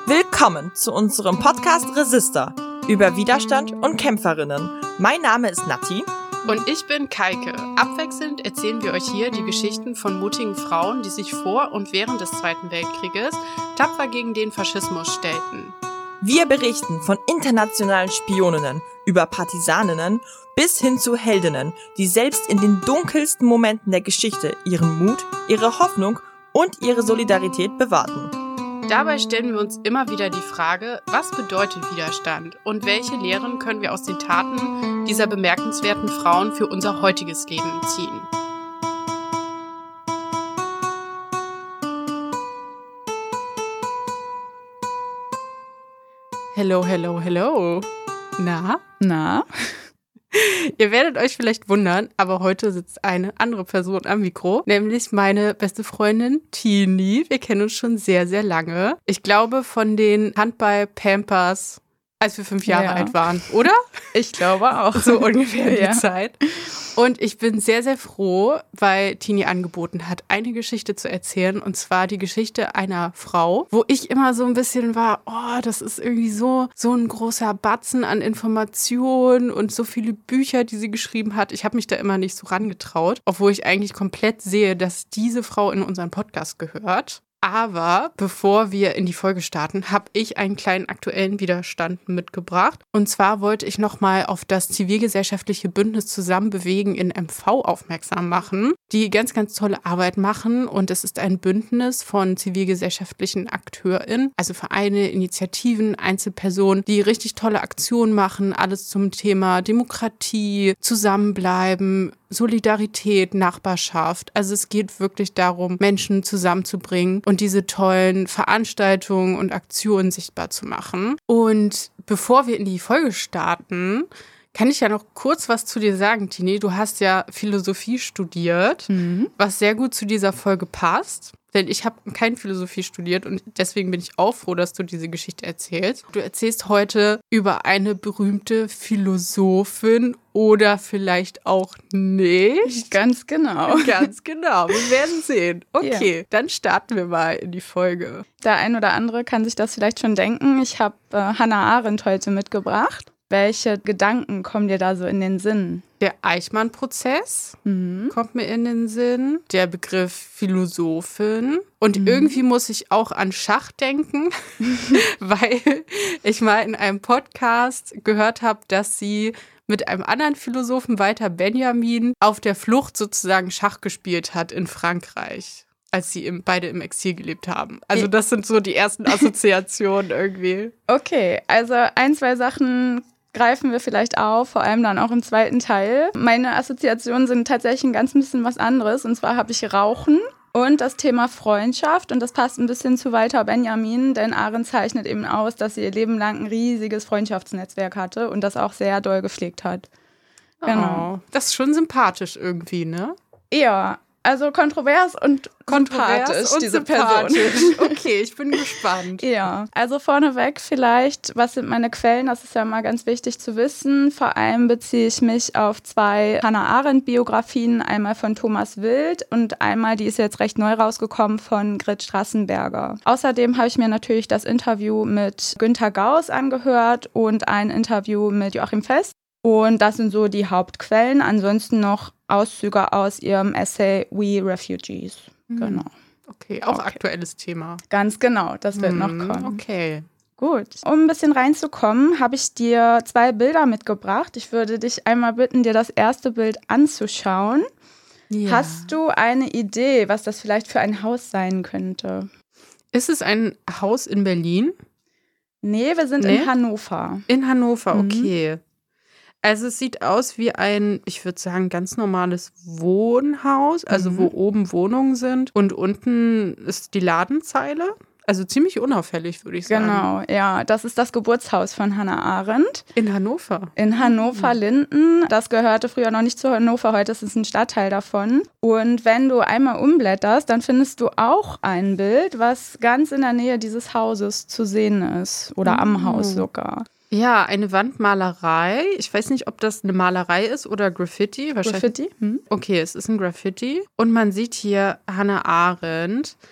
Willkommen zu unserem Podcast Resistor über Widerstand und Kämpferinnen. Mein Name ist Nati. Und ich bin Kaike. Abwechselnd erzählen wir euch hier die Geschichten von mutigen Frauen, die sich vor und während des Zweiten Weltkrieges tapfer gegen den Faschismus stellten. Wir berichten von internationalen Spioninnen über Partisaninnen bis hin zu Heldinnen, die selbst in den dunkelsten Momenten der Geschichte ihren Mut, ihre Hoffnung und ihre Solidarität bewahrten. Dabei stellen wir uns immer wieder die Frage, was bedeutet Widerstand und welche Lehren können wir aus den Taten dieser bemerkenswerten Frauen für unser heutiges Leben ziehen. Hello, hello, hello. Na? Ihr werdet euch vielleicht wundern, aber heute sitzt eine andere Person am Mikro, nämlich meine beste Freundin Tini. Wir kennen uns schon sehr, sehr lange. Ich glaube von den Handball-Pampers, als wir 5 Jahre alt waren, oder? Ich glaube auch. So ungefähr die Zeit. Und ich bin sehr, sehr froh, weil Tini angeboten hat, eine Geschichte zu erzählen. Und zwar die Geschichte einer Frau, wo ich immer so ein bisschen war, das ist irgendwie so ein großer Batzen an Informationen und so viele Bücher, die sie geschrieben hat. Ich habe mich da immer nicht so rangetraut, obwohl ich eigentlich komplett sehe, dass diese Frau in unseren Podcast gehört. Aber bevor wir in die Folge starten, habe ich einen kleinen aktuellen Widerstand mitgebracht. Und zwar wollte ich nochmal auf das zivilgesellschaftliche Bündnis Zusammenbewegen in MV aufmerksam machen, die ganz, ganz tolle Arbeit machen. Und es ist ein Bündnis von zivilgesellschaftlichen AkteurInnen, also Vereine, Initiativen, Einzelpersonen, die richtig tolle Aktionen machen. Alles zum Thema Demokratie, Zusammenbleiben, Solidarität, Nachbarschaft. Also es geht wirklich darum, Menschen zusammenzubringen und diese tollen Veranstaltungen und Aktionen sichtbar zu machen. Und bevor wir in die Folge starten, kann ich ja noch kurz was zu dir sagen, Tini. Du hast ja Philosophie studiert, was sehr gut zu dieser Folge passt. Denn ich habe keine Philosophie studiert und deswegen bin ich auch froh, dass du diese Geschichte erzählst. Du erzählst heute über eine berühmte Philosophin oder vielleicht auch nicht. Ganz genau. Ganz genau. Wir werden sehen. Okay, Dann starten wir mal in die Folge. Der ein oder andere kann sich das vielleicht schon denken. Ich habe Hannah Arendt heute mitgebracht. Welche Gedanken kommen dir da so in den Sinn? Der Eichmann-Prozess kommt mir in den Sinn. Der Begriff Philosophin. Und irgendwie muss ich auch an Schach denken, weil ich mal in einem Podcast gehört habe, dass sie mit einem anderen Philosophen, Walter Benjamin, auf der Flucht sozusagen Schach gespielt hat in Frankreich, als sie beide im Exil gelebt haben. Also das sind so die ersten Assoziationen irgendwie. Okay, also 1, 2 Sachen greifen wir vielleicht auf, vor allem dann auch im zweiten Teil. Meine Assoziationen sind tatsächlich ein ganz bisschen was anderes. Und zwar habe ich Rauchen und das Thema Freundschaft. Und das passt ein bisschen zu Walter Benjamin, denn Arendt zeichnet eben aus, dass sie ihr Leben lang ein riesiges Freundschaftsnetzwerk hatte und das auch sehr doll gepflegt hat. Genau. Das ist schon sympathisch irgendwie, ne? Ja, also kontrovers und sympathisch, diese Person. Okay, ich bin gespannt. Ja, also vorneweg vielleicht, was sind meine Quellen? Das ist ja mal ganz wichtig zu wissen. Vor allem beziehe ich mich auf 2 Hannah Arendt-Biografien, einmal von Thomas Wild und einmal, die ist jetzt recht neu rausgekommen, von Grit Straßenberger. Außerdem habe ich mir natürlich das Interview mit Günter Gauss angehört und ein Interview mit Joachim Fest. Und das sind so die Hauptquellen. Ansonsten noch Auszüge aus ihrem Essay We Refugees. Genau. Okay, auch aktuelles Thema. Ganz genau, das wird noch kommen. Okay. Gut. Um ein bisschen reinzukommen, habe ich dir 2 Bilder mitgebracht. Ich würde dich einmal bitten, dir das erste Bild anzuschauen. Ja. Hast du eine Idee, was das vielleicht für ein Haus sein könnte? Ist es ein Haus in Berlin? Nee, wir sind in Hannover. In Hannover, okay. Also es sieht aus wie ein, ich würde sagen, ganz normales Wohnhaus, also wo oben Wohnungen sind und unten ist die Ladenzeile. Also ziemlich unauffällig, würde ich sagen. Genau, ja. Das ist das Geburtshaus von Hannah Arendt. In Hannover? In Hannover-Linden. Das gehörte früher noch nicht zu Hannover, heute ist es ein Stadtteil davon. Und wenn du einmal umblätterst, dann findest du auch ein Bild, was ganz in der Nähe dieses Hauses zu sehen ist. Oder am Haus sogar. Ja, eine Wandmalerei. Ich weiß nicht, ob das eine Malerei ist oder Graffiti. Graffiti? Okay, es ist ein Graffiti. Und man sieht hier Hannah Arendt